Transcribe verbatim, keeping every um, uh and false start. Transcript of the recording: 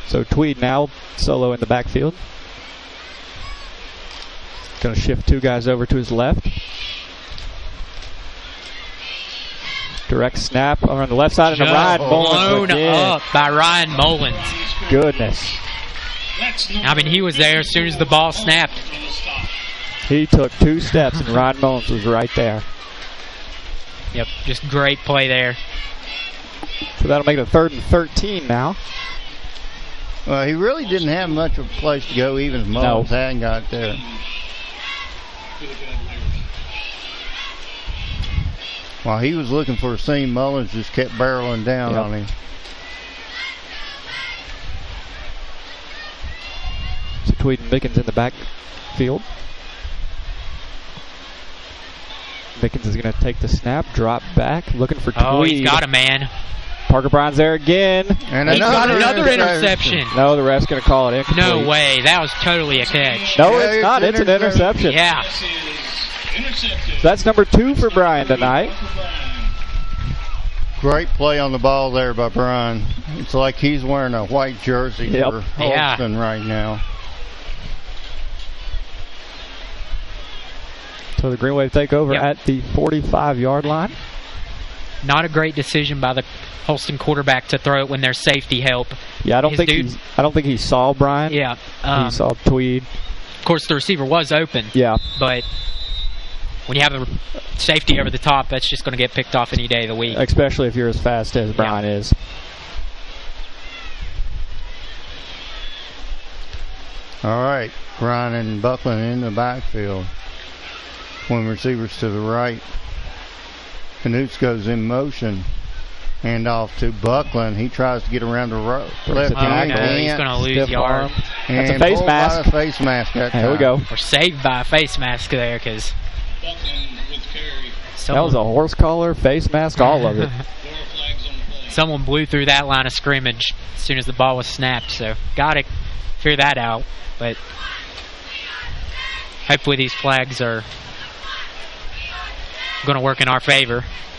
So Tweed now solo in the backfield. Going to shift two guys over to his left. Direct snap on the left side, and a Ryan Mullins blown up by Ryan Mullins. Goodness. I mean, he was there as soon as the ball snapped. He took two steps, and Ryan Mullins was right there. Yep, just great play there. So that'll make it a third and thirteen now. Well, he really didn't have much of a place to go, even if Mullins no. hadn't got there. While he was looking for a seam, Mullins just kept barreling down yep. on him. So Tweed and Mickens in the backfield. Mickens is going to take the snap, drop back, looking for Tweed. Oh, he's got a man. Parker Brown's there again. And he's another got another interception. interception. No, the ref's going to call it incomplete. No way. That was totally a catch. No, Yeah, it's it's not. It's an interception. Yeah. That's number two for Brian tonight. Great play on the ball there by Brian. It's like he's wearing a white jersey Yep. for Yeah. Holston right now. So the Green Wave take over yep. at the forty-five yard line. Not a great decision by the Holston quarterback to throw it when there's safety help. Yeah, I don't His think dude- he. I don't think he saw Brian. Yeah. Um, he saw Tweed. Of course, the receiver was open. Yeah. But when you have a safety over the top, that's just going to get picked off any day of the week. Especially if you're as fast as Brian yeah. is. All right, Brian and Buckland in the backfield. One receivers to the right. Canutes goes in motion. Hand off to Buckland. He tries to get around the ro- left it Oh, back. hand. no, he's going to lose Stiff yard. arm. That's a And face pulled by mask. the face mask that There we time. go. Or saved by a face mask there because That was a horse collar, face mask, all of it. someone blew through that line of scrimmage as soon as the ball was snapped. So got to figure that out. But hopefully these flags are going to work in our favor.